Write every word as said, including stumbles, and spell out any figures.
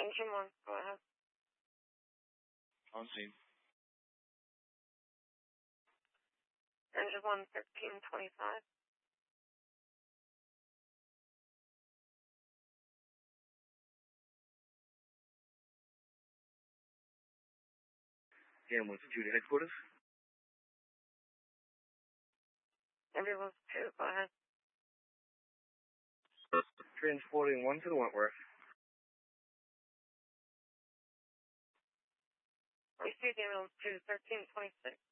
Engine one, go ahead. On scene. Engine one, thirteen twenty-five. Cam one two to headquarters. Ambulance two, go ahead. Transporting one to the Wentworth. Received ambulance two, thirteen twenty-six.